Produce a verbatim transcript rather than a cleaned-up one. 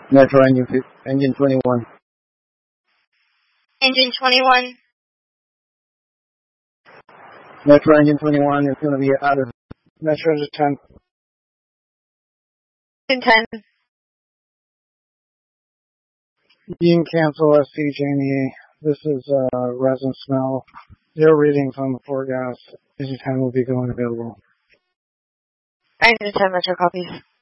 Metro engine, fi- engine twenty-one. Engine twenty-one. Metro engine twenty-one is going to be out of Metro engine ten. Engine ten. You can cancel S C Jamie. This is uh, resin smell. Zero readings on the floor gas. Engine ten will be going available. Engine ten Metro copies.